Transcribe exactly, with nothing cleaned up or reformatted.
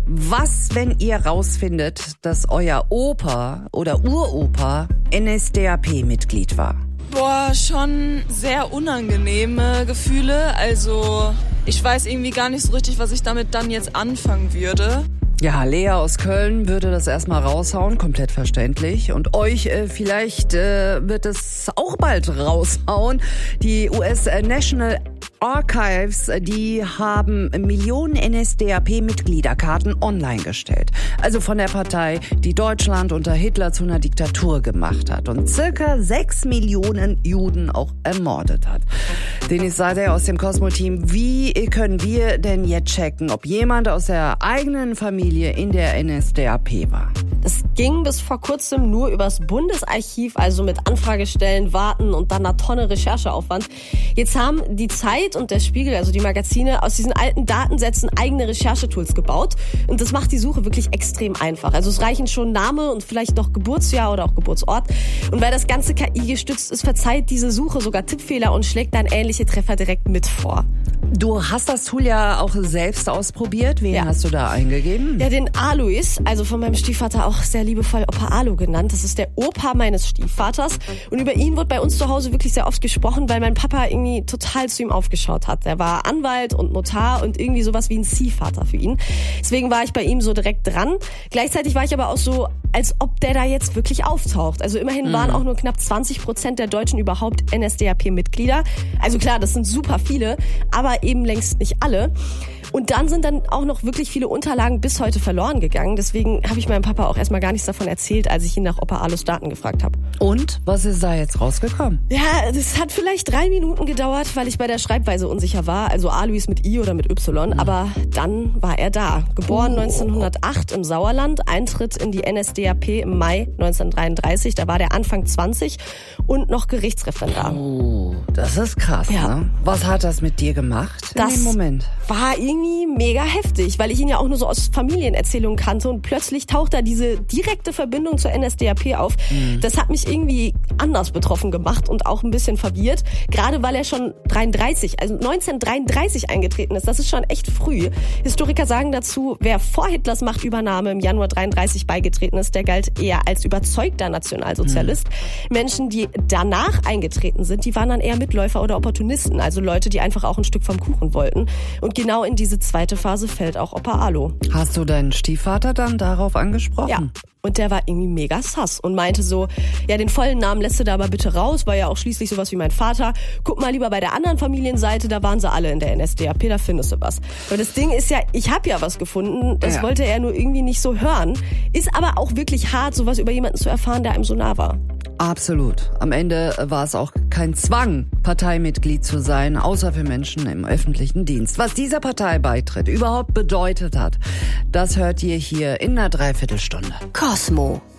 Was, wenn ihr rausfindet, dass euer Opa oder Uropa N S D A P-Mitglied war? Boah, schon sehr unangenehme Gefühle. Also ich weiß irgendwie gar nicht so richtig, was ich damit dann jetzt anfangen würde. Ja, Lea aus Köln würde das erstmal raushauen, komplett verständlich. Und euch äh, vielleicht äh, wird es auch bald raushauen. Die U S National Archives, die haben Millionen N S D A P-Mitgliederkarten online gestellt. Also von der Partei, die Deutschland unter Hitler zu einer Diktatur gemacht hat und circa sechs Millionen Juden auch ermordet hat. Denis Seider aus dem Cosmo-Team, wie können wir denn jetzt checken, ob jemand aus der eigenen Familie in der N S D A P war? Das ging bis vor kurzem nur übers Bundesarchiv, also mit Anfragestellen, Warten und dann einer Tonne Rechercheaufwand. Jetzt haben die Zeit und der Spiegel, also die Magazine, aus diesen alten Datensätzen eigene Recherchetools gebaut. Und das macht die Suche wirklich extrem einfach. Also es reichen schon Name und vielleicht noch Geburtsjahr oder auch Geburtsort. Und weil das Ganze K I gestützt ist, verzeiht diese Suche sogar Tippfehler und schlägt dann ähnliche Treffer direkt mit vor. Du hast das Tool ja auch selbst ausprobiert. Wen Ja. hast du da eingegeben? Ja, den Alois, also von meinem Stiefvater auch sehr liebevoll Opa Alo genannt. Das ist der Opa meines Stiefvaters. Und über ihn wird bei uns zu Hause wirklich sehr oft gesprochen, weil mein Papa irgendwie total zu ihm aufgeschaut hat. Er war Anwalt und Notar und irgendwie sowas wie ein Ziehvater für ihn. Deswegen war ich bei ihm so direkt dran. Gleichzeitig war ich aber auch so, als ob der da jetzt wirklich auftaucht. Also immerhin waren auch nur knapp zwanzig Prozent der Deutschen überhaupt N S D A P-Mitglieder. Also klar, das sind super viele, aber eben längst nicht alle. Und dann sind dann auch noch wirklich viele Unterlagen bis heute verloren gegangen. Deswegen habe ich meinem Papa auch erstmal gar nichts davon erzählt, als ich ihn nach Opa Alos Daten gefragt habe. Und was ist da jetzt rausgekommen? Ja, das hat vielleicht drei Minuten gedauert, weil ich bei der Schreibweise unsicher war. Also Alois mit I oder mit Y. Aber dann war er da. Geboren Oh. neunzehnhundertacht im Sauerland. Eintritt in die N S D A P im Mai neunzehnhundertdreiunddreißig. Da war der Anfang zwanzig und noch Gerichtsreferendar. Oh, das ist krass, Ja. ne? Was hat das mit dir gemacht in Das dem Moment? war irgendwie mega heftig, weil ich ihn ja auch nur so aus Familienerzählungen kannte und plötzlich taucht da diese direkte Verbindung zur N S D A P auf. Mhm. Das hat mich irgendwie anders betroffen gemacht und auch ein bisschen verwirrt, gerade weil er schon dreiunddreißig, also neunzehnhundertdreiunddreißig eingetreten ist. Das ist schon echt früh. Historiker sagen dazu, wer vor Hitlers Machtübernahme im Januar dreiunddreißig beigetreten ist, der galt eher als überzeugter Nationalsozialist. Mhm. Menschen, die danach eingetreten sind, die waren dann eher Mitläufer oder Opportunisten, also Leute, die einfach auch ein Stück vom Kuchen wollten. Und genau in diese zweite Phase fällt auch Opa Alo. Hast du deinen Stiefvater dann darauf angesprochen? Ja. Und der war irgendwie mega sass und meinte so, ja, den vollen Namen lässt du da aber bitte raus, war ja auch schließlich sowas wie mein Vater. Guck mal lieber bei der anderen Familienseite, da waren sie alle in der N S D A P, da findest du was. Aber das Ding ist ja, ich habe ja was gefunden, das ja. wollte er nur irgendwie nicht so hören. Ist aber auch wirklich hart, sowas über jemanden zu erfahren, der einem so nah war. Absolut. Am Ende war es auch kein Zwang, Parteimitglied zu sein, außer für Menschen im öffentlichen Dienst. Was dieser Parteibeitritt überhaupt bedeutet hat, das hört ihr hier in einer Dreiviertelstunde. Cosmo.